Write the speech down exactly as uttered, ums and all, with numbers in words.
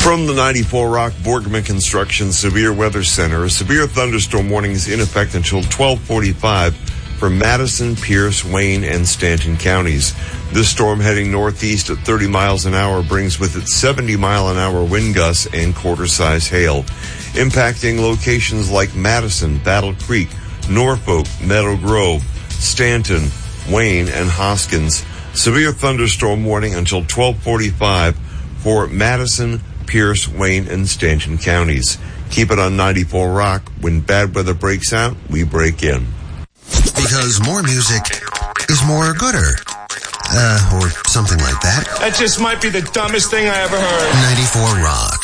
From the ninety-four Rock Borgman Construction Severe Weather Center, a severe thunderstorm warning is in effect until twelve forty-five for Madison, Pierce, Wayne, and Stanton counties. This storm heading northeast at thirty miles an hour brings with it seventy mile an hour wind gusts and quarter-size hail, impacting locations like Madison, Battle Creek, Norfolk, Meadow Grove, Stanton, Wayne, and Hoskins. Severe thunderstorm warning until twelve forty-five for Madison, Pierce, Wayne, and Stanton counties. Keep it on ninety-four Rock. When bad weather breaks out, we break in. Because more music is more gooder. Uh, or something like that. That just might be the dumbest thing I ever heard. ninety-four Rock.